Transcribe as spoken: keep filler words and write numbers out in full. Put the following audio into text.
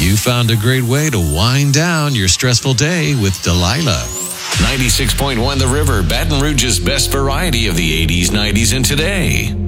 You found a great way to wind down your stressful day with Delilah. ninety-six point one The River, Baton Rouge's best variety of the eighties, nineties, and today.